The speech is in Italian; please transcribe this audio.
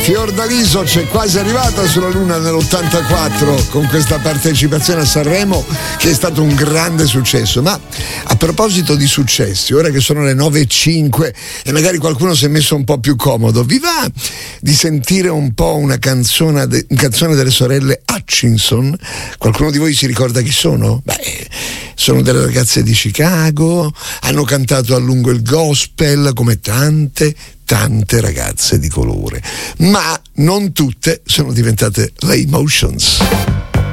Fiordaliso c'è quasi arrivata sulla Luna nell'84 con questa partecipazione a Sanremo che è stato un grande successo. Ma a proposito di successi, ora che sono le 9:05 e magari qualcuno si è messo un po' più comodo, vi va di sentire un po' una canzone delle sorelle Hutchinson? Qualcuno di voi si ricorda chi sono? Beh, sono delle ragazze di Chicago, hanno cantato a lungo il gospel come tante ragazze di colore, ma non tutte sono diventate le Emotions.